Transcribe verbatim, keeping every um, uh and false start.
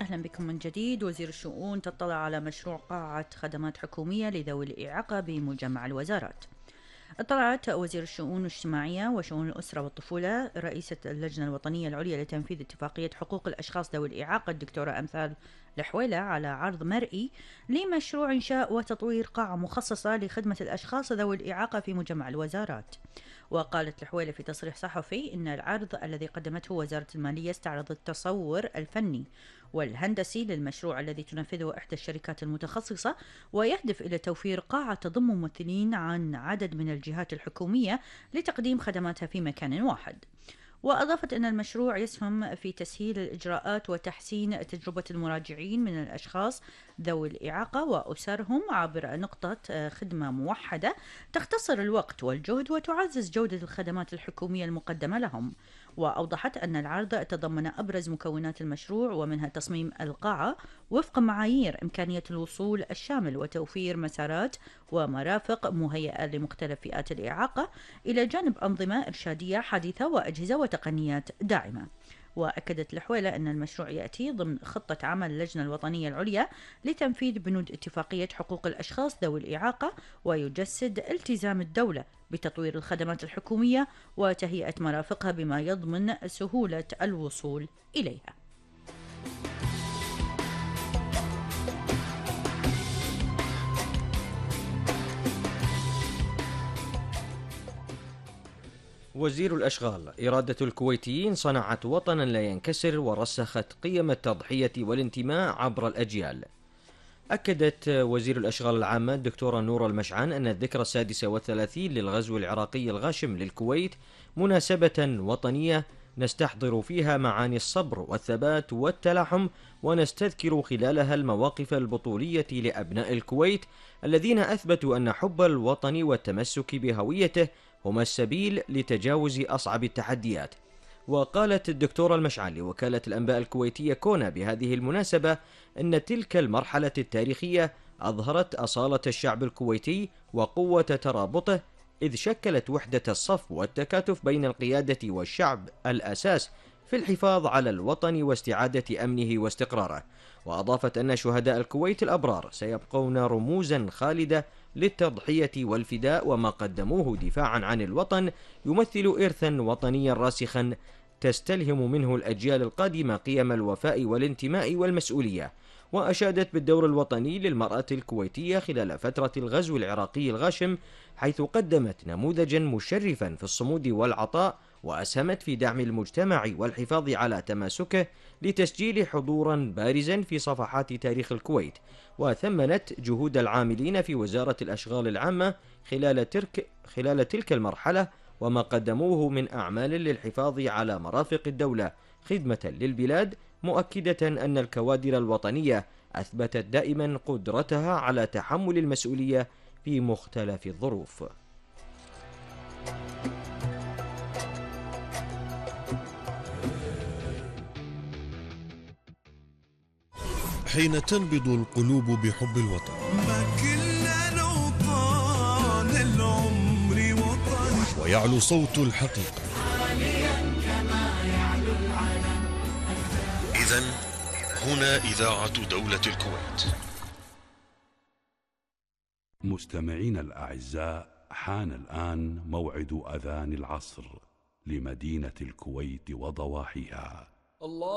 أهلا بكم من جديد. وزير الشؤون تطلع على مشروع قاعة خدمات حكومية لذوي الإعاقة بمجمع الوزارات. اطلعت وزير الشؤون الاجتماعية وشؤون الأسرة والطفولة رئيسة اللجنة الوطنية العليا لتنفيذ اتفاقية حقوق الأشخاص ذوي الإعاقة الدكتورة أمثال الحويلة على عرض مرئي لمشروع إنشاء وتطوير قاعة مخصصة لخدمة الأشخاص ذوي الإعاقة في مجمع الوزارات. وقالت الحويلة في تصريح صحفي إن العرض الذي قدمته وزارة المالية استعرض التصور الفني والهندسي للمشروع الذي تنفذه إحدى الشركات المتخصصة، ويهدف إلى توفير قاعة تضم ممثلين عن عدد من الجهات الحكومية لتقديم خدماتها في مكان واحد. وأضافت أن المشروع يسهم في تسهيل الإجراءات وتحسين تجربة المراجعين من الأشخاص ذوي الإعاقة وأسرهم عبر نقطة خدمة موحدة تختصر الوقت والجهد وتعزز جودة الخدمات الحكومية المقدمة لهم. وأوضحت أن العرض تضمن أبرز مكونات المشروع، ومنها تصميم القاعة وفق معايير إمكانية الوصول الشامل وتوفير مسارات ومرافق مهيئة لمختلف فئات الإعاقة، إلى جانب أنظمة إرشادية حديثة وأجهزة وتقنيات داعمة. وأكدت الحويلة أن المشروع يأتي ضمن خطة عمل اللجنة الوطنية العليا لتنفيذ بنود اتفاقية حقوق الأشخاص ذوي الإعاقة، ويجسد التزام الدولة بتطوير الخدمات الحكومية وتهيئة مرافقها بما يضمن سهولة الوصول إليها. وزير الأشغال: إرادة الكويتيين صنعت وطنا لا ينكسر ورسخت قيم التضحية والانتماء عبر الأجيال. أكدت وزير الأشغال العامة الدكتورة نورة المشعان أن الذكرى السادسة والثلاثين للغزو العراقي الغاشم للكويت مناسبة وطنية نستحضر فيها معاني الصبر والثبات والتلاحم، ونستذكر خلالها المواقف البطولية لأبناء الكويت الذين أثبتوا أن حب الوطن والتمسك بهويته هما السبيل لتجاوز أصعب التحديات. وقالت الدكتورة المشعان لوكالة الأنباء الكويتية كونا بهذه المناسبة أن تلك المرحلة التاريخية أظهرت أصالة الشعب الكويتي وقوة ترابطه، إذ شكلت وحدة الصف والتكاتف بين القيادة والشعب الأساس في الحفاظ على الوطن واستعادة أمنه واستقراره. وأضافت أن شهداء الكويت الأبرار سيبقون رموزا خالدة للتضحية والفداء، وما قدموه دفاعا عن الوطن يمثل إرثا وطنيا راسخا تستلهم منه الأجيال القادمة قيم الوفاء والانتماء والمسؤولية. وأشادت بالدور الوطني للمرأة الكويتية خلال فترة الغزو العراقي الغاشم، حيث قدمت نموذجا مشرفا في الصمود والعطاء، وأسهمت في دعم المجتمع والحفاظ على تماسكه لتسجيل حضورا بارزا في صفحات تاريخ الكويت. وثمنت جهود العاملين في وزارة الأشغال العامة خلال, ترك خلال تلك المرحلة وما قدموه من أعمال للحفاظ على مرافق الدولة خدمة للبلاد، مؤكدة أن الكوادر الوطنية أثبتت دائما قدرتها على تحمل المسؤولية في مختلف الظروف. حين تنبض القلوب بحب الوطن، ما كنا نوطن العمر وطن، ويعلو صوت الحقيقة كما يعلو العلم. إذن هنا إذاعة دولة الكويت. مستمعين الأعزاء، حان الآن موعد أذان العصر لمدينة الكويت وضواحيها. الله